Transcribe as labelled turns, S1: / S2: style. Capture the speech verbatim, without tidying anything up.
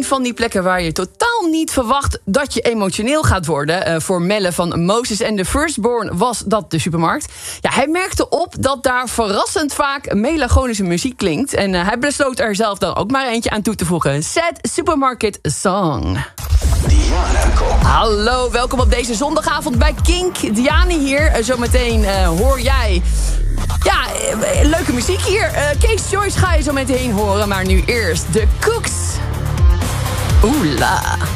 S1: van die plekken waar je totaal niet verwacht dat je emotioneel gaat worden. Uh, voor Melle van Moses en de Firstborn was dat de supermarkt. Ja, hij merkte op dat daar verrassend vaak melancholische muziek klinkt. En uh, hij besloot er zelf dan ook maar eentje aan toe te voegen. Sad Supermarket Song.
S2: Diana Kok.
S1: Hallo, welkom op deze zondagavond bij Kink. Diane hier. Uh, zometeen uh, hoor jij... Ja, uh, leuke muziek hier. Uh, Case Choice ga je zo meteen horen. Maar nu eerst de Cooks. Oela.